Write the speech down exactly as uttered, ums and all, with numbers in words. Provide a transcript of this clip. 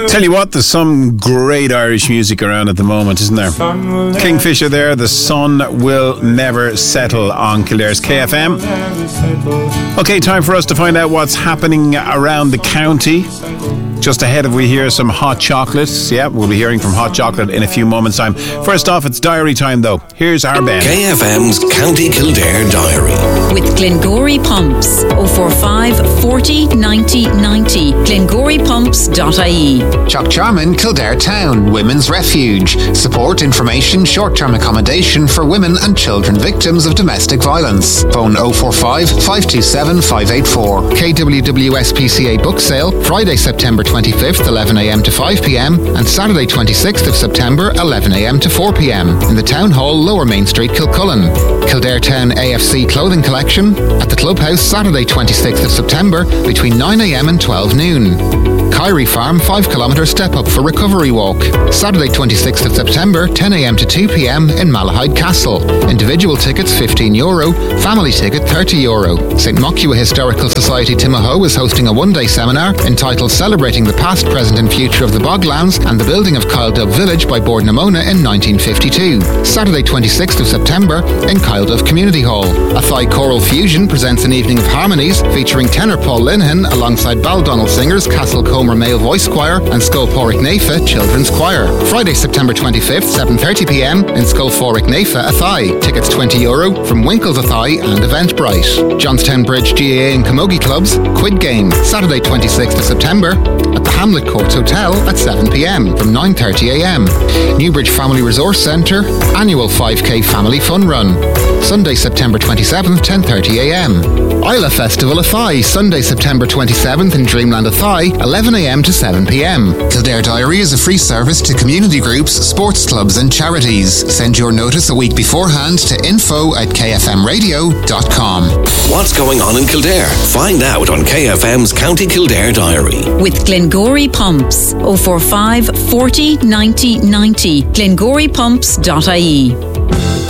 Tell you what, there's some great Irish music around at the moment, isn't there? Kingfisher there, The Sun Will Never Settle on Kildare's K F M. Okay, time for us to find out what's happening around the county. Just ahead of we hear some hot chocolates. Yeah, we'll be hearing from Hot Chocolate in a few moments' time. First off, it's diary time though. Here's our Ben. K F M's County Kildare Diary. With Glengory Pumps. oh four five, forty, ninety, ninety. glengory pumps dot I E. Chuck Charman, Kildare Town, Women's Refuge. Support, information, short-term accommodation for women and children victims of domestic violence. Phone oh four five, five two seven, five eight four. K W W S P C A book sale, Friday, September twenty-fifth, eleven a.m. to five p.m. and Saturday, twenty-sixth of September, eleven a.m. to four p.m. in the Town Hall, Lower Main Street, Kilcullen. Kildare Town A F C clothing collection at the Clubhouse, Saturday, twenty-sixth of September, between nine a.m. and twelve noon. Kyrie Farm five kilometre step up for recovery walk. Saturday, twenty-sixth of September, ten a.m. to two p.m. in Malahide Castle. Individual tickets fifteen euro, family ticket thirty euro. Saint Mocua Historical Society Timahoe is hosting a one-day seminar entitled Celebrating the Past, Present and Future of the Boglands and the Building of Kyledove Village by Bord na Móna in nineteen fifty-two. Saturday, twenty-sixth of September in Kyledove Community Hall. Athy Choral Fusion presents an evening of harmonies featuring tenor Paul Linehan alongside Baldonnell Singers, Castle Comer Male Voice Choir and Sculporic Nefa Children's Choir. Friday, September twenty-fifth, seven thirty p.m. in Sculporic Nefa, Athy. Tickets twenty euro from Winkles Athy and Eventbrite. Johnstown Bridge G A A and Camogie Clubs Quid Game. Saturday, twenty-sixth of September at the Hamlet Courts Hotel at seven p.m. from nine thirty a.m. Newbridge Family Resource Centre Annual five K Family Fun Run. Sunday, September twenty-seventh, ten thirty a.m. Isla Festival Athy, Sunday, September twenty-seventh in Dreamland Athy, eleven a.m. to seven p.m. Kildare Diary is a free service to community groups, sports clubs and charities. Send your notice a week beforehand to info at k f m radio dot com. What's going on in Kildare? Find out on K F M's County Kildare Diary. With Glengory Pumps. oh four five, forty, ninety, ninety. glengory pumps dot I E.